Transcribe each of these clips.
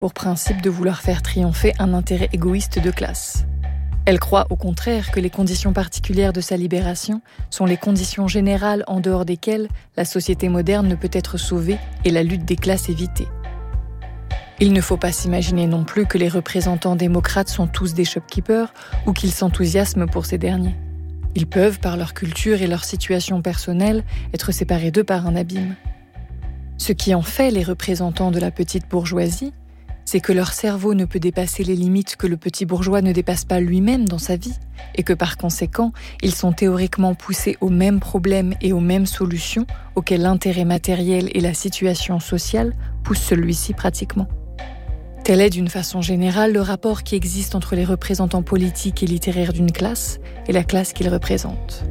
pour principe de vouloir faire triompher un intérêt égoïste de classe. Elle croit au contraire que les conditions particulières de sa libération sont les conditions générales en dehors desquelles la société moderne ne peut être sauvée et la lutte des classes évitée. Il ne faut pas s'imaginer non plus que les représentants démocrates sont tous des shopkeepers ou qu'ils s'enthousiasment pour ces derniers. Ils peuvent, par leur culture et leur situation personnelle, être séparés d'eux par un abîme. Ce qui en fait les représentants de la petite bourgeoisie, c'est que leur cerveau ne peut dépasser les limites que le petit bourgeois ne dépasse pas lui-même dans sa vie, et que par conséquent, ils sont théoriquement poussés aux mêmes problèmes et aux mêmes solutions auxquels l'intérêt matériel et la situation sociale poussent celui-ci pratiquement. Tel est d'une façon générale le rapport qui existe entre les représentants politiques et littéraires d'une classe et la classe qu'ils représentent.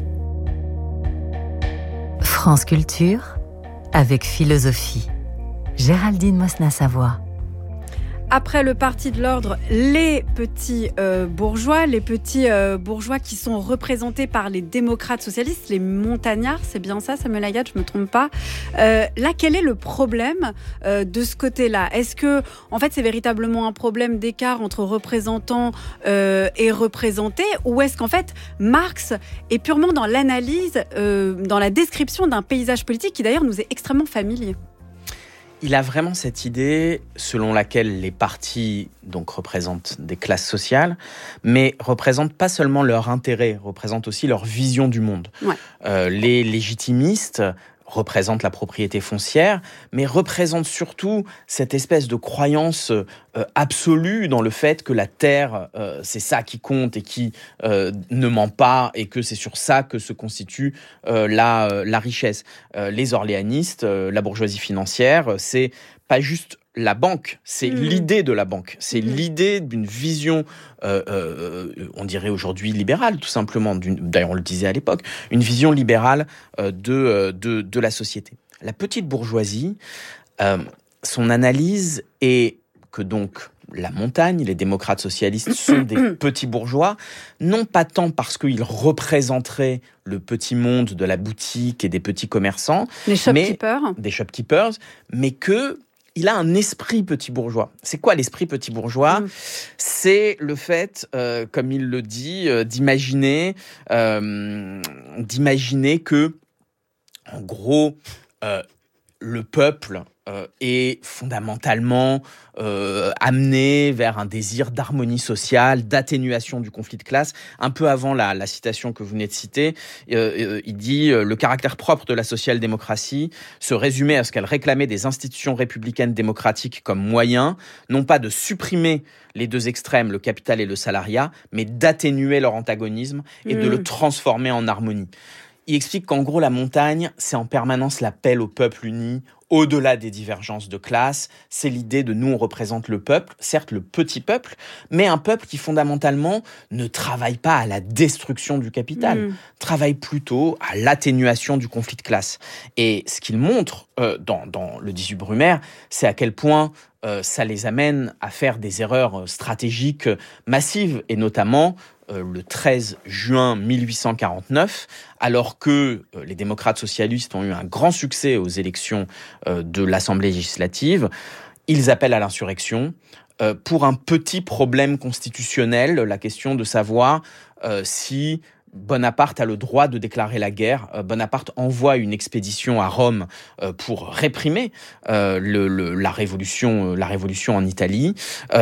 France Culture, avec philosophie. Géraldine Mosna-Savoie. Après le Parti de l'Ordre, les petits bourgeois qui sont représentés par les démocrates socialistes, les montagnards, c'est bien ça, Samuel Ayat, je ne me trompe pas. Là, quel est le problème de ce côté-là ? Est-ce que, en fait, c'est véritablement un problème d'écart entre représentants et représentés, ou est-ce qu'en fait, Marx est purement dans l'analyse, dans la description d'un paysage politique qui d'ailleurs nous est extrêmement familier ? Il a vraiment cette idée selon laquelle les partis donc représentent des classes sociales, mais représentent pas seulement leur intérêt, représentent aussi leur vision du monde. Ouais. Les légitimistes représentent la propriété foncière, mais représentent surtout cette espèce de croyance absolue dans le fait que la terre, c'est ça qui compte et qui ne ment pas, et que c'est sur ça que se constitue la richesse. Les orléanistes, la bourgeoisie financière, c'est pas juste la banque, c'est l'idée de la banque, c'est l'idée d'une vision, on dirait aujourd'hui libérale, tout simplement, d'ailleurs on le disait à l'époque, une vision libérale de la société. La petite bourgeoisie, son analyse est que donc la montagne, les démocrates socialistes sont des petits bourgeois, non pas tant parce qu'ils représenteraient le petit monde de la boutique et des petits commerçants, des shopkeepers, mais que il a un esprit petit bourgeois. C'est quoi l'esprit petit bourgeois ? C'est le fait, comme il le dit, d'imaginer que, en gros, le peuple est fondamentalement amené vers un désir d'harmonie sociale, d'atténuation du conflit de classe. Un peu avant la citation que vous venez de citer, il dit « Le caractère propre de la social-démocratie se résumait à ce qu'elle réclamait des institutions républicaines démocratiques comme moyen, non pas de supprimer les deux extrêmes, le capital et le salariat, mais d'atténuer leur antagonisme et de le transformer en harmonie. » Il explique qu'en gros, la montagne, c'est en permanence l'appel au peuple uni, au-delà des divergences de classe. C'est l'idée de nous, on représente le peuple, certes le petit peuple, mais un peuple qui fondamentalement ne travaille pas à la destruction du capital, travaille plutôt à l'atténuation du conflit de classe. Et ce qu'il montre dans le 18 Brumaire, c'est à quel point ça les amène à faire des erreurs stratégiques massives, et notamment le 13 juin 1849, alors que les démocrates socialistes ont eu un grand succès aux élections de l'Assemblée législative, ils appellent à l'insurrection pour un petit problème constitutionnel, la question de savoir si Bonaparte a le droit de déclarer la guerre. Bonaparte envoie une expédition à Rome pour réprimer la révolution en Italie,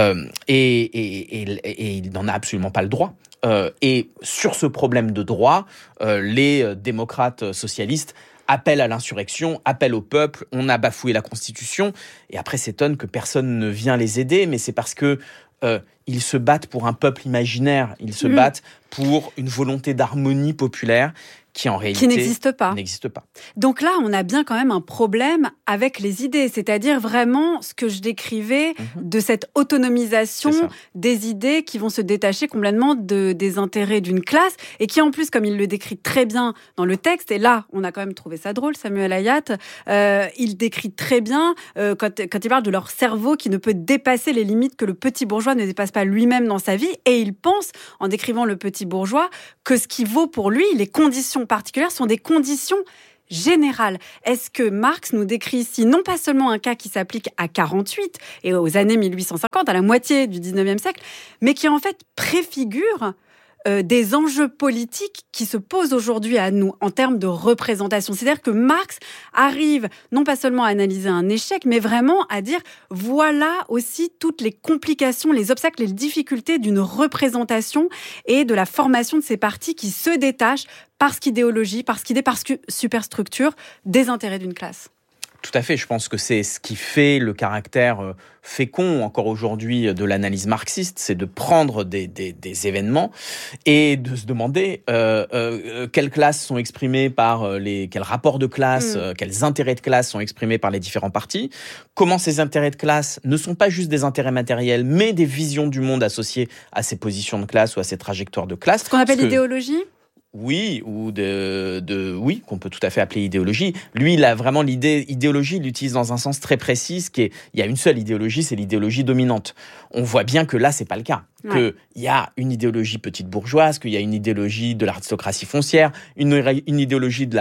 et il n'en a absolument pas le droit. Et sur ce problème de droit, les démocrates socialistes appellent à l'insurrection, appellent au peuple, on a bafoué la Constitution, et après s'étonnent que personne ne vient les aider, mais c'est parce que ils se battent pour un peuple imaginaire, ils se battent pour une volonté d'harmonie populaire qui en réalité n'existe pas. Donc là, on a bien quand même un problème avec les idées, c'est-à-dire vraiment ce que je décrivais de cette autonomisation des idées qui vont se détacher complètement des intérêts d'une classe, et qui en plus, comme il le décrit très bien dans le texte, et là, on a quand même trouvé ça drôle, Samuel Ayat, il décrit très bien, quand il parle de leur cerveau qui ne peut dépasser les limites que le petit bourgeois ne dépasse pas lui-même dans sa vie, et il pense, en décrivant le petit bourgeois, que ce qui vaut pour lui, les conditions particulières sont des conditions générale. Est-ce que Marx nous décrit ici non pas seulement un cas qui s'applique à 48 et aux années 1850, à la moitié du 19e siècle, mais qui en fait préfigure des enjeux politiques qui se posent aujourd'hui à nous en termes de représentation. C'est-à-dire que Marx arrive non pas seulement à analyser un échec, mais vraiment à dire voilà aussi toutes les complications, les obstacles, les difficultés d'une représentation et de la formation de ces partis qui se détachent parce qu'idéologie, parce qu'idée, parce que superstructure des intérêts d'une classe. Tout à fait, je pense que c'est ce qui fait le caractère fécond encore aujourd'hui de l'analyse marxiste, c'est de prendre des événements et de se demander quelles classes sont exprimées par quels rapports de classe, quels intérêts de classe sont exprimés par les différents partis, comment ces intérêts de classe ne sont pas juste des intérêts matériels, mais des visions du monde associées à ces positions de classe ou à ces trajectoires de classe. Ce qu'on appelle l'idéologie ? Oui, ou oui, qu'on peut tout à fait appeler idéologie. Lui, il a vraiment idéologie, il l'utilise dans un sens très précis, il y a une seule idéologie, c'est l'idéologie dominante. On voit bien que là, c'est pas le cas. Qu'il y a une idéologie petite bourgeoise, qu'il y a une idéologie de l'aristocratie foncière, une idéologie de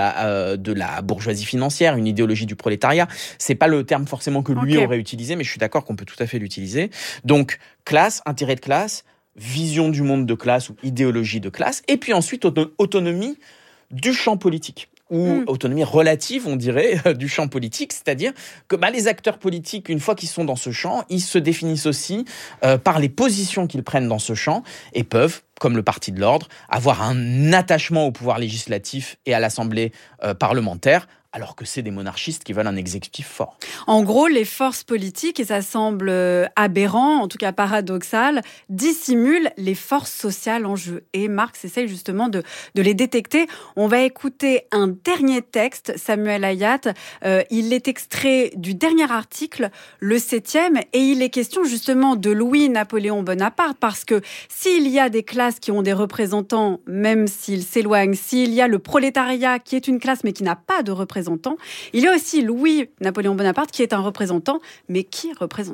la bourgeoisie financière, une idéologie du prolétariat. C'est pas le terme forcément que lui aurait utilisé, mais je suis d'accord qu'on peut tout à fait l'utiliser. Donc, classe, intérêt de classe, vision du monde de classe ou idéologie de classe, et puis ensuite autonomie du champ politique, ou autonomie relative, on dirait, du champ politique, c'est-à-dire que les acteurs politiques, une fois qu'ils sont dans ce champ, ils se définissent aussi par les positions qu'ils prennent dans ce champ, et peuvent, comme le Parti de l'Ordre, avoir un attachement au pouvoir législatif et à l'Assemblée parlementaire, alors que c'est des monarchistes qui veulent un exécutif fort. En gros, les forces politiques, et ça semble aberrant, en tout cas paradoxal, dissimulent les forces sociales en jeu. Et Marx essaye justement de les détecter. On va écouter un dernier texte, Samuel Hayat. Il est extrait du dernier article, le 7e, et il est question justement de Louis-Napoléon Bonaparte, parce que s'il y a des classes qui ont des représentants, même s'ils s'éloignent, s'il y a le prolétariat qui est une classe mais qui n'a pas de représentant, il y a aussi Louis-Napoléon Bonaparte qui est un représentant, mais qui représente-t-il ?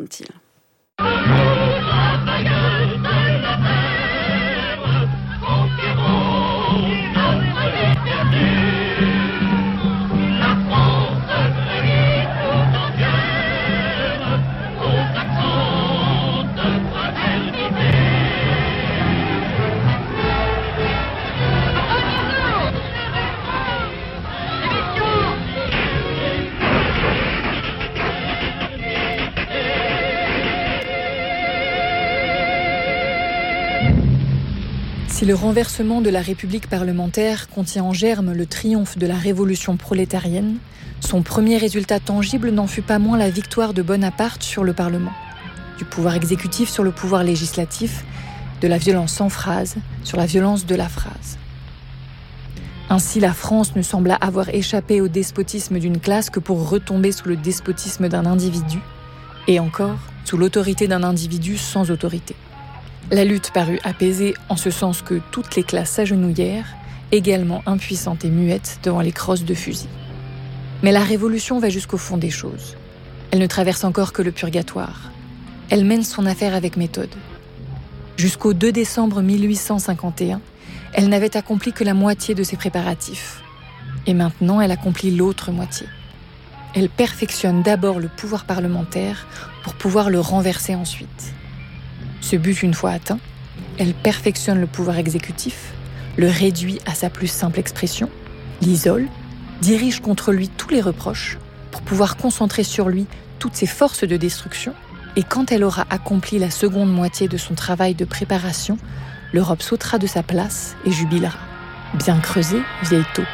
Si le renversement de la République parlementaire contient en germe le triomphe de la révolution prolétarienne, son premier résultat tangible n'en fut pas moins la victoire de Bonaparte sur le Parlement, du pouvoir exécutif sur le pouvoir législatif, de la violence sans phrase sur la violence de la phrase. Ainsi, la France ne sembla avoir échappé au despotisme d'une classe que pour retomber sous le despotisme d'un individu, et encore sous l'autorité d'un individu sans autorité. La lutte parut apaisée en ce sens que toutes les classes s'agenouillèrent, également impuissantes et muettes devant les crosses de fusil. Mais la révolution va jusqu'au fond des choses. Elle ne traverse encore que le purgatoire. Elle mène son affaire avec méthode. Jusqu'au 2 décembre 1851, elle n'avait accompli que la moitié de ses préparatifs. Et maintenant, elle accomplit l'autre moitié. Elle perfectionne d'abord le pouvoir parlementaire pour pouvoir le renverser ensuite. Ce but une fois atteint, elle perfectionne le pouvoir exécutif, le réduit à sa plus simple expression, l'isole, dirige contre lui tous les reproches pour pouvoir concentrer sur lui toutes ses forces de destruction, et quand elle aura accompli la seconde moitié de son travail de préparation, l'Europe sautera de sa place et jubilera. Bien creusé, vieille taupe.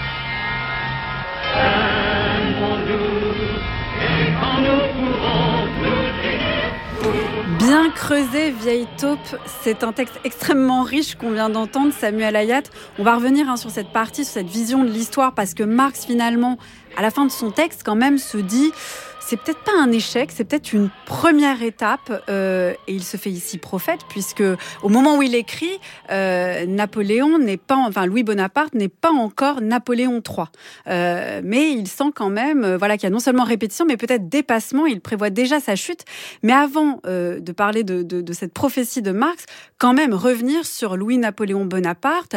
Bien creusé, vieille taupe, c'est un texte extrêmement riche qu'on vient d'entendre, Samuel Hayat. On va revenir sur cette partie, sur cette vision de l'histoire, parce que Marx, finalement, à la fin de son texte, quand même, se dit c'est peut-être pas un échec, c'est peut-être une première étape, et il se fait ici prophète, puisque au moment où il écrit, Louis Bonaparte n'est pas encore Napoléon III. Mais il sent quand même qu'il y a non seulement répétition, mais peut-être dépassement. Il prévoit déjà sa chute. Mais avant de parler de cette prophétie de Marx, quand même revenir sur Louis-Napoléon Bonaparte,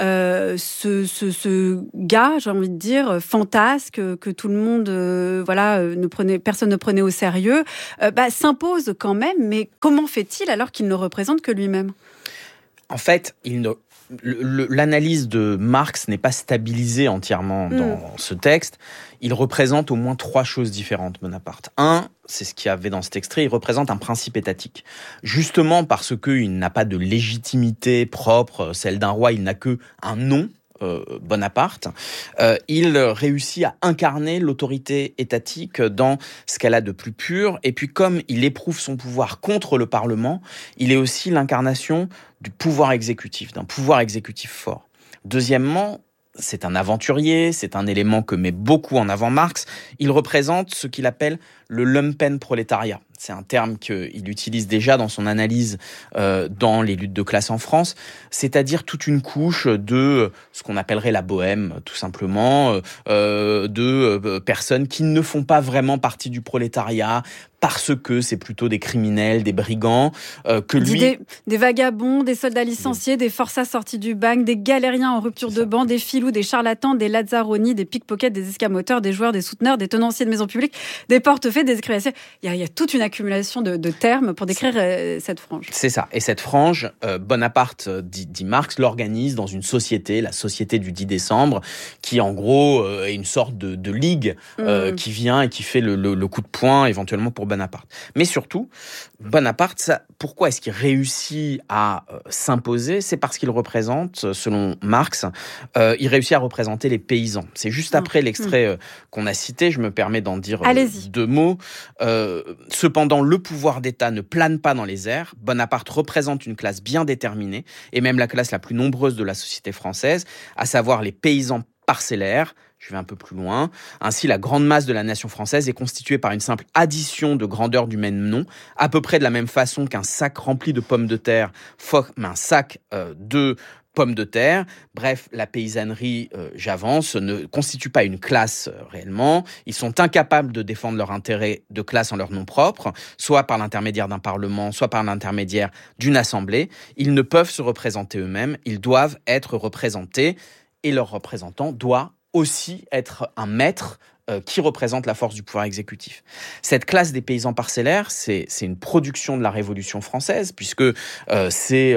ce gars, j'ai envie de dire, fantasque, que tout le monde, personne ne prenait au sérieux, s'impose quand même. Mais comment fait-il alors qu'il ne représente que lui-même ? En fait, l'analyse de Marx n'est pas stabilisée entièrement dans ce texte. Il représente au moins 3 choses différentes, Bonaparte. C'est ce qu'il y avait dans cet extrait, il représente un principe étatique. Justement parce qu'il n'a pas de légitimité propre, celle d'un roi, il n'a que un nom, Bonaparte, il réussit à incarner l'autorité étatique dans ce qu'elle a de plus pur. Et puis comme il éprouve son pouvoir contre le Parlement, il est aussi l'incarnation du pouvoir exécutif, d'un pouvoir exécutif fort. Deuxièmement, c'est un aventurier, c'est un élément que met beaucoup en avant Marx. Il représente ce qu'il appelle le lumpenprolétariat. C'est un terme qu'il utilise déjà dans son analyse dans les luttes de classe en France, c'est-à-dire toute une couche de ce qu'on appellerait la bohème, tout simplement, de personnes qui ne font pas vraiment partie du prolétariat, parce que c'est plutôt des criminels, des brigands, Des vagabonds, des soldats licenciés, des forçats sortis du bagne, des galériens en rupture de banc, des filous, des charlatans, des lazzaroni, des pickpockets, des escamoteurs, des joueurs, des souteneurs, des tenanciers de maisons publiques, des portefaix, des écrivains. Il y a toute une accumulation de termes pour décrire cette frange. C'est ça. Et cette frange, Bonaparte, dit Marx, l'organise dans une société, la société du 10 décembre, qui en gros est une sorte de ligue qui vient et qui fait le coup de poing éventuellement pour Bonaparte. Mais surtout, Bonaparte, pourquoi est-ce qu'il réussit à s'imposer ? C'est parce qu'il représente, selon Marx, il réussit à représenter les paysans. C'est juste après l'extrait qu'on a cité, je me permets d'en dire 2 mots. Cependant, le pouvoir d'État ne plane pas dans les airs. Bonaparte représente une classe bien déterminée, et même la classe la plus nombreuse de la société française, à savoir les paysans parcellaires. Je vais un peu plus loin. Ainsi, la grande masse de la nation française est constituée par une simple addition de grandeurs du même nom, à peu près de la même façon qu'un sac rempli de pommes de terre forme un sac de pommes de terre. Bref, la paysannerie, j'avance, ne constitue pas une classe réellement. Ils sont incapables de défendre leur intérêt de classe en leur nom propre, soit par l'intermédiaire d'un parlement, soit par l'intermédiaire d'une assemblée. Ils ne peuvent se représenter eux-mêmes, ils doivent être représentés, et leur représentant doit aussi être un maître qui représente la force du pouvoir exécutif. Cette classe des paysans parcellaires, c'est une production de la Révolution française, puisque c'est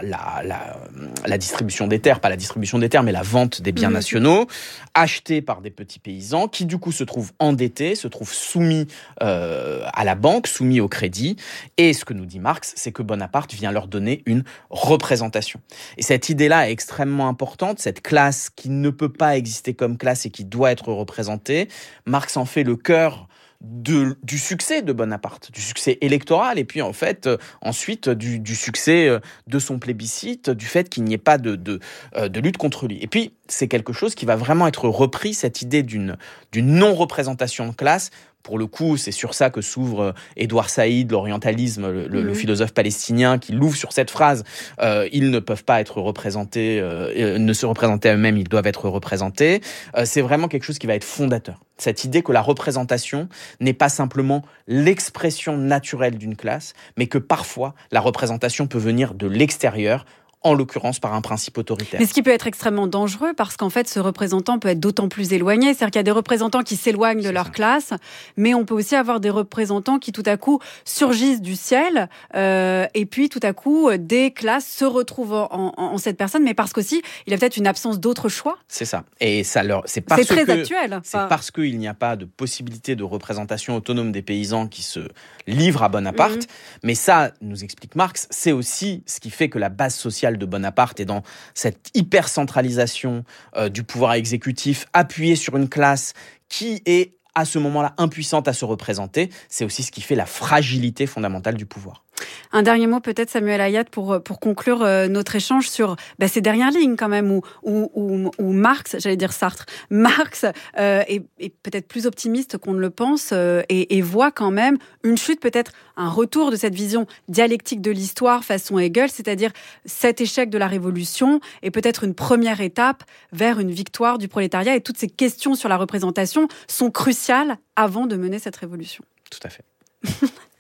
la distribution des terres, pas la distribution des terres, mais la vente des biens nationaux, achetés par des petits paysans, qui du coup se trouvent endettés, se trouvent soumis à la banque, soumis au crédit. Et ce que nous dit Marx, c'est que Bonaparte vient leur donner une représentation. Et cette idée-là est extrêmement importante, cette classe qui ne peut pas exister comme classe et qui doit être représentée. Marx en fait le cœur du succès de Bonaparte, du succès électoral, et puis en fait ensuite du succès de son plébiscite, du fait qu'il n'y ait pas de lutte contre lui. Et puis c'est quelque chose qui va vraiment être repris, cette idée d'une non-représentation de classe. Pour le coup, c'est sur ça que s'ouvre Édouard Saïd, l'orientalisme, le philosophe palestinien, qui l'ouvre sur cette phrase. Ils ne peuvent pas être représentés, ne se représenter à eux-mêmes, ils doivent être représentés. C'est vraiment quelque chose qui va être fondateur. Cette idée que la représentation n'est pas simplement l'expression naturelle d'une classe, mais que parfois, la représentation peut venir de l'extérieur, en l'occurrence par un principe autoritaire. Mais ce qui peut être extrêmement dangereux, parce qu'en fait, ce représentant peut être d'autant plus éloigné. C'est-à-dire qu'il y a des représentants qui s'éloignent de leur classe, mais on peut aussi avoir des représentants qui, tout à coup, surgissent du ciel, et puis, tout à coup, des classes se retrouvent en cette personne, mais parce qu'aussi, il y a peut-être une absence d'autre choix. C'est ça. Et c'est très actuel. C'est parce qu'il n'y a pas de possibilité de représentation autonome des paysans qui se livrent à Bonaparte. Mais ça, nous explique Marx, c'est aussi ce qui fait que la base sociale de Bonaparte est dans cette hypercentralisation du pouvoir exécutif appuyé sur une classe qui est à ce moment-là impuissante à se représenter. C'est aussi ce qui fait la fragilité fondamentale du pouvoir. Un dernier mot peut-être, Samuel Ayat, pour conclure notre échange sur ces dernières lignes quand même, où Marx, j'allais dire Sartre, Marx est peut-être plus optimiste qu'on ne le pense et voit quand même une chute, peut-être un retour de cette vision dialectique de l'histoire façon Hegel, c'est-à-dire cet échec de la Révolution est peut-être une première étape vers une victoire du prolétariat, et toutes ces questions sur la représentation sont cruciales avant de mener cette révolution. Tout à fait.